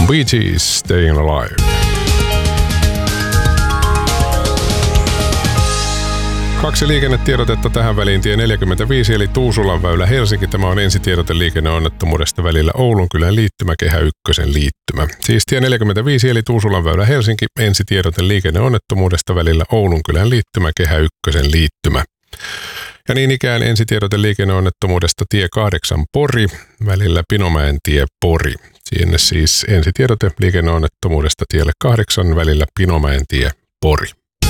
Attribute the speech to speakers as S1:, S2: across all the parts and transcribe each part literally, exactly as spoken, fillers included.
S1: Bee Gees, Staying Alive. Kaksi liikennetiedotetta tähän väliin. Tie neljäkymmentäviisi eli Tuusulan väylä Helsinki. Tämä on ensitiedote liikenneonnettomuudesta välillä Oulunkylän liittymä, Kehä ykkösen liittymä. Siis tie neljäkymmentäviisi eli Tuusulan väylä Helsinki. Ensitiedote liikenneonnettomuudesta välillä Oulunkylän liittymä, Kehä ykkösen liittymä. Ja niin ikään ensitiedote liikenneonnettomuudesta tie kahdeksan Pori välillä Pinomäen tie Pori. Sinne siis ensitiedote liikenneonnettomuudesta tielle kahdeksan välillä Pinomäen tie Pori.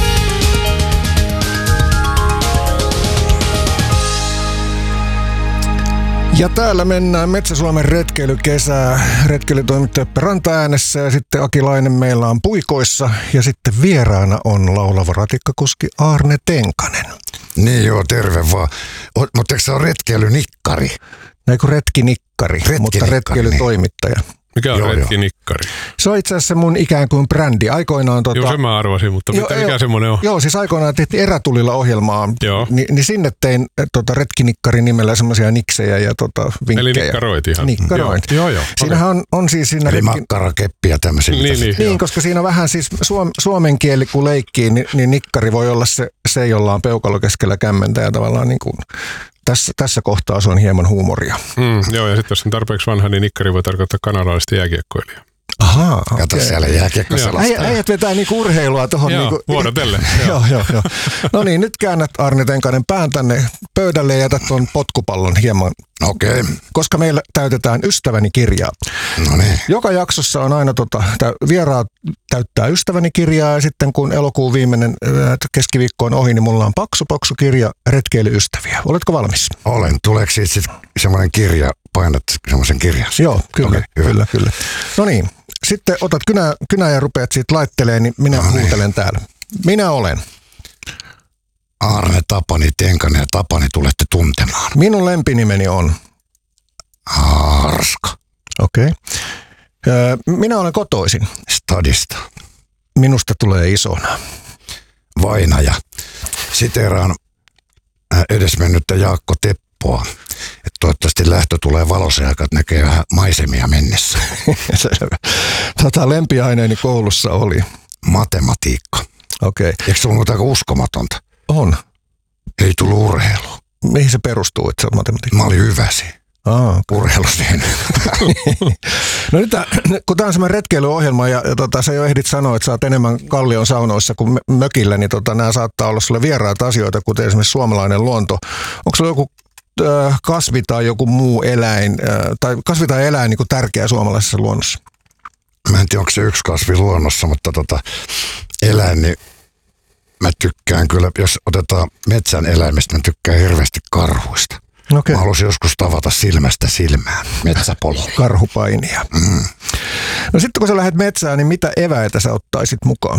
S2: Ja täällä mennään Metsä-Suomen retkeilykesää. Retkeilytoimittaja Ranta-äänessä ja sitten Akilainen meillä on puikoissa. Ja sitten vieraana on laulava ratikkakuski Aarne Tenkanen.
S3: Niin joo, terve vaan. O, mutta eikö se ole retkeilynikkari?
S2: Näin kuin retkinikkari,
S3: Retkinikkari,
S2: mutta retkeilytoimittaja.
S3: Niin.
S1: Mikä on retkinikkari?
S2: Se on itse asiassa mun ikään kuin brändi. Aikoinaan tota...
S1: Joo, se mä arvasin, mutta
S2: joo,
S1: mitä, mikä semmoinen on?
S2: Joo, siis aikoinaan tehtiin Erätulilla ohjelmaa,
S1: Ni,
S2: niin sinne tein tota, retkinikkari nimellä semmoisia niksejä ja tota, vinkkejä.
S1: Eli nikkaroit ihan.
S2: Nikkaroit.
S1: Joo, joo.
S2: Siinähän on, on siis siinä...
S3: Eli
S2: retki...
S3: makkarakeppiä tämmöisiä.
S1: Niin, niin,
S2: niin koska siinä vähän siis suom, suomen kieli kun leikkii, niin, niin nikkari voi olla se, se, jolla on peukalo keskellä kämmentä ja tavallaan niin kuin... Tässä, tässä kohtaa se on hieman huumoria.
S1: Mm, joo, ja sitten jos on tarpeeksi vanha, niin nikkari voi tarkoittaa kanadalaista jääkiekkoilijaa.
S2: Ahaa,
S3: kato
S2: okay.
S3: Siellä jääkiekkoselasta.
S2: Äijät vetää niinku urheilua tuohon.
S1: Joo,
S2: niinku,
S1: vuorotelle.
S2: joo, joo, joo. No niin, nyt käännät Aarne Tenkanen pään tänne pöydälle ja jätät tuon potkupallon hieman.
S3: Okei. Okay.
S2: Koska meillä täytetään Ystäväni kirjaa.
S3: No niin.
S2: Joka jaksossa on aina tota, vieraat täyttää Ystäväni kirjaa ja sitten kun elokuun viimeinen keskiviikko on ohi, niin mulla on paksu paksu kirja Retkeilyystäviä. Oletko valmis?
S3: Olen. Tuleeko siitä sitten semmoinen kirja, painat semmoisen kirjan?
S2: Joo, kyllä,
S3: okay,
S2: kyllä, kyllä. No niin, sitten otat kynää, kynää ja rupeat siitä laitteleen, niin minä no huutelen niin. Täällä. Minä olen
S3: Aarne Tapani Tenkanen ja Tapani tulette tuntemaan.
S2: Minun lempinimeni on
S3: Arska.
S2: Okei. Okay. Minä olen kotoisin
S3: Stadista.
S2: Minusta tulee isona.
S3: Vainaja. Siteeraan edesmennyttä Jaakko Teppoa. Että toivottavasti lähtö tulee valossa, että näkee vähän maisemia mennessä.
S2: Tota lempiaineeni koulussa oli
S3: matematiikka.
S2: Okei. Okay.
S3: Eikö se ollut aika uskomatonta?
S2: On.
S3: Ei tullut urheilua.
S2: Mihin se perustuu, että se on matematiikka?
S3: Mä olin hyvä siinä.
S2: Aa,
S3: urheilussa.
S2: No nyt, kun tämä on semmoinen retkeilyohjelma ja, ja tota, sä jo ehdit sanoa, että sä oot enemmän Kallion saunoissa kuin mökillä, niin tota, nämä saattaa olla sulle vieraita asioita, kuten esimerkiksi suomalainen luonto. Onko sulla joku äh, kasvi tai joku muu eläin, äh, tai kasvi tai eläin niin kuin tärkeä suomalaisessa luonnossa?
S3: Mä en tiedä, onko se yksi kasvi luonnossa, mutta tota, eläin, niin mä tykkään kyllä, jos otetaan metsän eläimistä, mä tykkään hirveästi karhuista. Okay. Mä haluaisin joskus tavata silmästä silmään metsäpololla.
S2: Karhupainia.
S3: Mm.
S2: No sitten kun sä lähdet metsään, niin mitä eväitä sä ottaisit mukaan?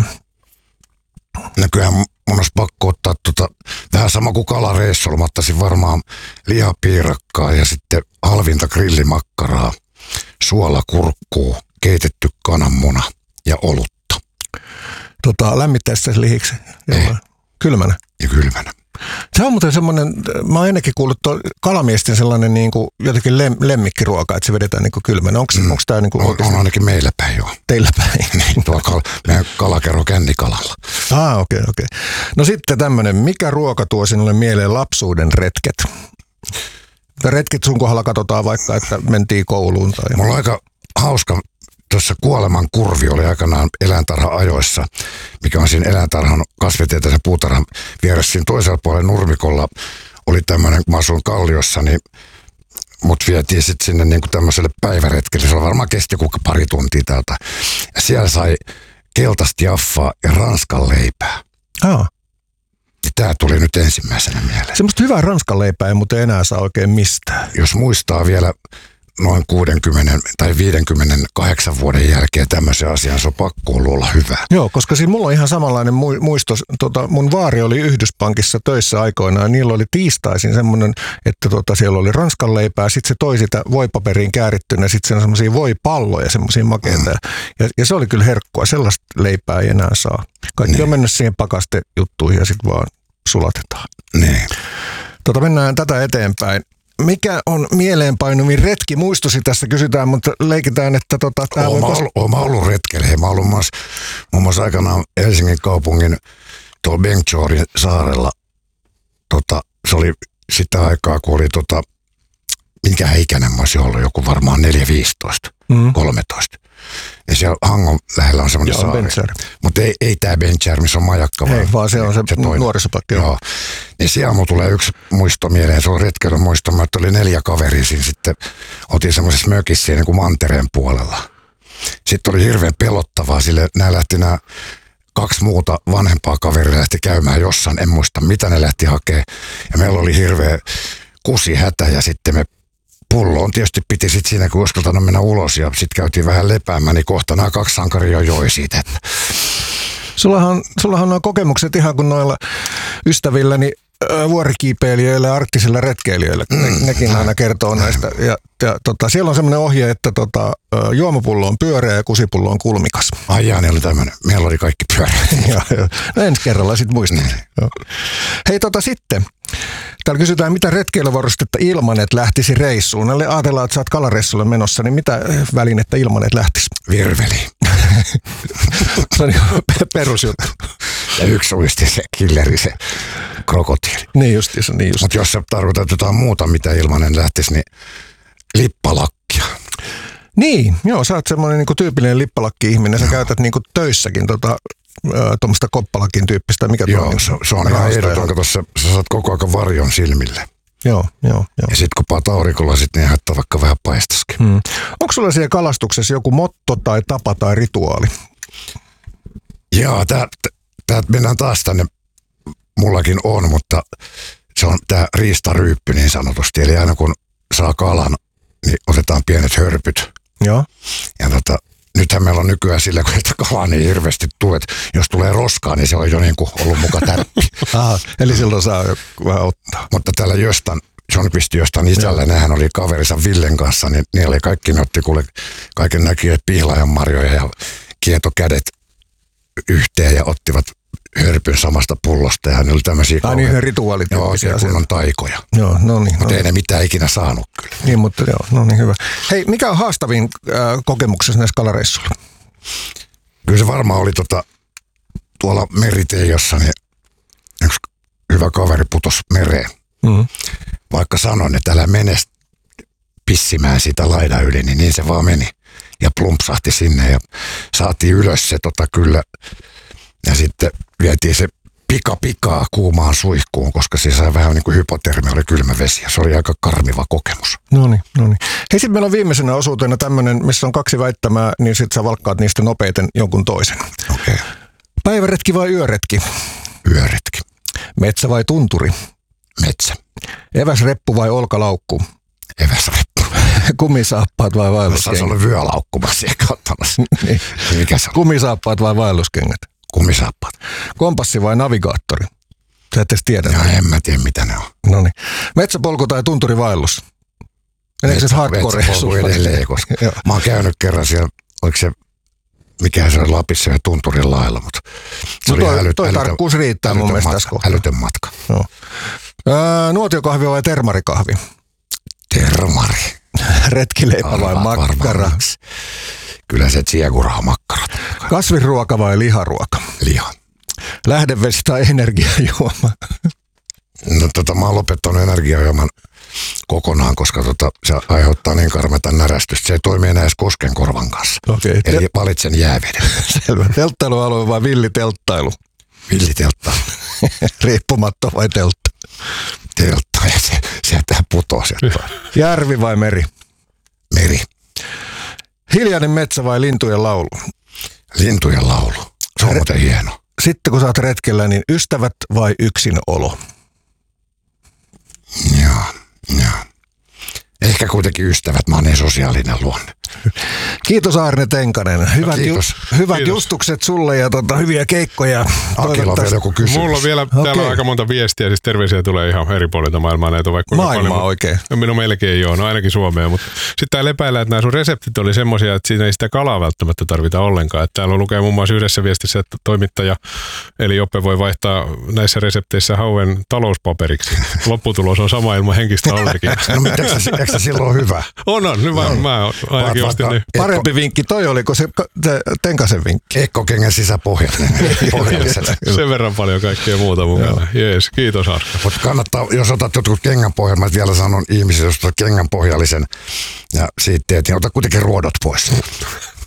S3: No kyllähän mun olisi pakko ottaa tota, vähän sama kuin kalareissulla. Mä ottaisin varmaan lihapiirakkaa ja sitten halvinta grillimakkaraa, suolakurkkuu, keitetty kananmuna ja olutta.
S2: Tota, lämmittäisi se lihiksi? Kylmänä?
S3: Ja kylmänä.
S2: Se on muuten semmoinen, mä oon ennenkin kuullut kalamiesten sellainen niin kuin jotenkin lem, lemmikkiruoka, että se vedetään niin kuin kylmänä. Onko, mm. onko tämä niin kuin
S3: on, on ainakin meillä päin jo.
S2: Teillä päin?
S3: Niin, tuolla kal, meidän kalakerro Kännikalalla.
S2: Ah, okei, okay, okei. Okay. No sitten tämmöinen, mikä ruoka tuo sinulle mieleen lapsuuden retket? Retket sun kohdalla katsotaan vaikka, että mentiin kouluun. Tai...
S3: Mulla on aika hauska. Tuossa Kuoleman kurvi oli aikanaan eläintarha-ajoissa, mikä on siinä eläintarhan kasvitieteellisen puutarhan vieressä. Siinä toisella puolella nurmikolla oli tämmöinen, kun mä asuin Kalliossa, niin mut vietiin sitten sinne niin kuin tämmöiselle päiväretkelle. Se oli varmaan kesti joku pari tuntia täältä. Ja siellä sai keltaista jaffaa ja ranskan leipää.
S2: Ah.
S3: Ja tää tuli nyt ensimmäisenä mieleen.
S2: Semmoista hyvää ranskan leipää ei muuten enää saa oikein mistään.
S3: Jos muistaa vielä noin kuusikymmentä tai viisikymmentäkahdeksan vuoden jälkeen tämmöisen asian, se on pakko olla hyvä.
S2: Joo, koska siinä mulla on ihan samanlainen muisto. Tota, mun vaari oli Yhdyspankissa töissä aikoinaan. Niillä oli tiistaisin semmoinen, että tota, siellä oli ranskan leipää, sitten se toi sitä voipaperiin käärittynä, sitten siinä on semmoisia voipalloja, semmoisia makeita. Mm. Ja, ja se oli kyllä herkkua, sellaista leipää ei enää saa. Kaikki niin on mennyt siihen pakastejuttuihin ja sitten vaan sulatetaan.
S3: Niin.
S2: Tota, mennään tätä eteenpäin. mikä on mieleenpainuvin retki? Muistusi tässä kysytään, mutta leikitään, että tota, tää
S3: Olen ollut, ollut, ollut retkellä. Hei, mä ollut muun muassa, muun muassa aikanaan Helsingin kaupungin tuolla Bengtjorin saarella. Tota, se oli sitä aikaa, kun oli tota, minkä ikäinen mä olisin ollut, joku varmaan neljä viisitoista, mm. kolmetoista. Ja siellä Hangon lähellä on semmoinen saari. Mutta ei, ei tämä Bengtjär, missä on majakka.
S2: Ei, vaan, vaan se on se, se nuorisopaikka.
S3: Joo. Niin siellä mulla tulee yksi muisto mieleen, se on retkeilyn muisto. Mä oli neljä kaveria siinä sitten, oltiin semmoisessa mökissä siinä niin kuin mantereen puolella. Sitten oli hirveän pelottavaa, sille nämä lähti nämä kaksi muuta vanhempaa kaveria lähti käymään jossain, en muista mitä ne lähti hakemaan. Ja meillä oli hirveä kusi hätä ja sitten me pulloon tietysti piti sitten siinä, kun uskaltanut mennä ulos ja sitten käytiin vähän lepäämään, niin kohta nämä kaksi sankaria joi siitä. Että.
S2: Sullahan, sullahan on kokemukset ihan kuin noilla ystävilläni vuorikiipeilijöillä ja arktisilla retkeilijöillä. Ne, mm, nekin aina kertoo näin. näistä. Ja, ja tota, siellä on semmoinen ohje, että tota, juomapullo on pyöreä ja kusipullo on kulmikas.
S3: Ai jaa, ne oli tämmöinen. Meillä oli kaikki pyöreät.
S2: No ensi kerralla sitten muistat. Mm. Hei tota sitten. Täällä kysytään, mitä retkeilyvarustetta Ilmanet lähtisi reissuun. Eli ajatellaan, että sä oot kalareissulle menossa, niin mitä välinettä Ilmanet lähtisi?
S3: Virveli.
S2: Se on perusjuttu.
S3: Ja yksi uisti se killeri, se krokotiili.
S2: Niin justiinsa, niin just.
S3: Mutta jos sä tarkoitat jotain muuta, mitä Ilmanen lähtisi, niin lippalakkia.
S2: Niin, joo, sä oot semmoinen niinku tyypillinen lippalakki-ihminen. Sä joo. käytät niinku töissäkin tota, tuommoista koppalakin tyyppistä. Mikä
S3: joo,
S2: tuo,
S3: se, se on ihan ehdoton. Kato, sä, sä saat koko ajan varjon silmille.
S2: Joo, joo, joo.
S3: Ja sit kun paat aurinkolasit, niin haittaa vaikka vähän paistaskin.
S2: Hmm. Onko sulla siellä kalastuksessa joku motto tai tapa tai rituaali?
S3: Joo, tää, tää mennään taas tänne. Mullakin on, mutta se on tää riistaryyppy niin sanotusti. Eli aina kun saa kalan, niin otetaan pienet hörpyt.
S2: Joo.
S3: Ja tota, nythän meillä on nykyään sillä, kun että kalaa niin hirveästi tulee, jos tulee roskaa, niin se on jo niin kuin ollut muka tärppi.
S2: Aha, eli silloin saa jo vähän ottaa.
S3: Mutta täällä Jöstan, John pisti Jöstan isällä, nehän oli kaverinsa Villen kanssa, niin niillä oli kaikki, ne otti kuule kaiken näkijät pihlajanmarjoja ja kietokädet yhteen ja ottivat hörpyn samasta pullosta ja ne oli tämmöisiä
S2: kauhean. Ai niin, rituaalit.
S3: Joo, oikein kunnon taikoja.
S2: Joo, no niin.
S3: Mutta
S2: no.
S3: ei ne mitään ikinä saanut kyllä.
S2: Niin, mutta joo, no niin hyvä. Hei, mikä on haastavin äh, kokemuksessa näissä kalareissuilla?
S3: Kyllä se varmaan oli tota, tuolla meriteijossa, niin yksi hyvä kaveri putosi mereen. Mm-hmm. Vaikka sanoin, että älä mene pissimään sitä laidan yli, niin niin se vaan meni. Ja plumpsahti sinne ja saatiin ylös se tota kyllä. Ja sitten vietiin se pika pikaa kuumaan suihkuun, koska se sai vähän niin kuin hypotermia, oli kylmä vesi ja se oli aika karmiva kokemus.
S2: No niin, no niin. Hei, sitten meillä on viimeisenä osuutena tämmöinen, missä on kaksi väittämää, niin sitten sä valkkaat niistä nopeiten jonkun toisen.
S3: Okei. Okay.
S2: Päiväretki vai yöretki?
S3: Yöretki.
S2: Metsä vai tunturi?
S3: Metsä.
S2: Eväsreppu vai olkalaukku?
S3: Eväsreppu.
S2: Kumisaappaat vai vaelluskengät?
S3: Se on vyölaukku, mä siihen kattanut.
S2: Niin.
S3: Mikä se on?
S2: Kumisaappaat vai vaelluskengät?
S3: Kumisaappaat.
S2: Kompassi vai navigaattori? Sä et edes tiedä.
S3: Joo, en mä tiedä mitä ne on.
S2: No niin. Metsäpolku tai tunturivaellus? Meneekö se hardcore?
S3: Metsäpolku edelleen, koska mä oon käynyt kerran siellä, oliko se, mikähän se oli Lapissa ja tunturin lailla, mutta se
S2: no
S3: oli
S2: toi,
S3: älyt,
S2: toi
S3: älytön,
S2: tarkkuus riittää mun mielestä tässä kohtaa.
S3: Älytön matka.
S2: No. Öö, nuotiokahvi vai termarikahvi?
S3: Termari.
S2: Retkileipä vai makkara?
S3: Kyllä se tsiekuraha makkarat.
S2: Kasviruoka vai liharuoka?
S3: Liha.
S2: Lähdevesi tai energiajuoma?
S3: No tota, mä oon lopettanut energiajuoman kokonaan, koska tota, se aiheuttaa niin karmeita närästystä. Se ei toimi enää edes koskenkorvan kanssa.
S2: Okay.
S3: Eli Te- valitsen jääveden.
S2: Selvä. Telttailualue vai villitelttailu?
S3: Villitelttailu.
S2: Riippumatto vai teltta?
S3: Teltta, ja se, sieltä putoo sieltä.
S2: Järvi vai meri?
S3: Meri.
S2: Hiljainen metsä vai lintujen laulu?
S3: Lintujen laulu. Se on Re- muuten hieno.
S2: Sitten kun sä oot retkellä, niin ystävät vai yksinolo?
S3: Joo, joo. Ehkä kuitenkin ystävät, mä oon niin sosiaalinen luonne.
S2: Kiitos Aarne Tenkanen. Hyvät,
S3: Kiitos.
S2: Ju, hyvät
S1: Kiitos.
S2: justukset sulle ja tota, hyviä keikkoja.
S3: Akilla on vielä joku kysymys.
S1: Mulla on vielä
S2: Okei.
S1: täällä on aika monta viestiä, siis terveisiä tulee ihan eri puolilta maailmaa. Näitä on vaikka kuinka
S2: Maailmaa
S1: paljon.
S2: oikein.
S1: No, minun melkein joo, no ainakin Suomea. Mutta sitten täällä epäillä, että nämä sun reseptit oli semmoisia, että siinä ei sitä kalaa välttämättä tarvita ollenkaan. Että täällä lukee muun muassa yhdessä viestissä, että toimittaja eli Joppe voi vaihtaa näissä resepteissä hauen talouspaperiksi. Lopputulos on sama ilman henkistä allergiaa.
S3: No mutta eikö se, eikö se silloin hyvä?
S1: On, on. Hyvä. No. Mä ainakin
S3: Vaat-
S1: ostin
S3: vaikka-
S1: ne.
S2: Parempi vinkki toi oli, kun se, se Tenkasen vinkki.
S3: Ekkokengen sisäpohjainen. Pohjalliset.
S1: Sen verran paljon kaikkea muuta mukana. Jees, kiitos Aska.
S3: Mutta kannattaa, jos otat jotkut kengänpohjallisen, mä vielä sanon ihmisille, jos otat kengänpohjallisen ja siitä teet, niin ota kuitenkin ruodot pois.